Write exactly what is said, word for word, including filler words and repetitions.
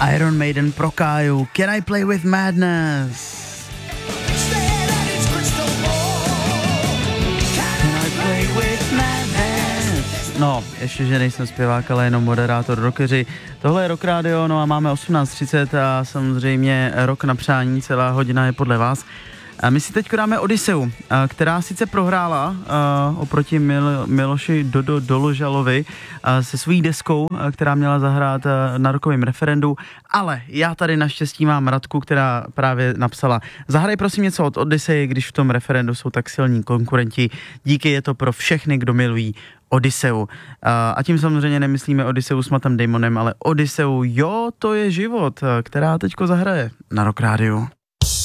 Iron Maiden pro Káju. Can I play with madness? Can I play with madness? No, ještě, že nejsem zpěvák, ale jenom moderátor, rockeři. Tohle je Rock Radio, no a máme osmnáct třicet a samozřejmě rok na přání, celá hodina je podle vás. A my si teď dáme Odiseu, která sice prohrála uh, oproti Mil- Miloši Dodo Doložalovi uh, se svojí deskou, uh, která měla zahrát uh, na rokovém referendu, ale já tady naštěstí mám Radku, která právě napsala: zahraj prosím něco od Odisei, když v tom referendu jsou tak silní konkurenti. Díky, je to pro všechny, kdo milují Odiseu. Uh, a tím samozřejmě nemyslíme Odiseu s Mattem Damonem, ale Odiseu, jo, to je život, uh, která teďko zahraje na Rock Radio.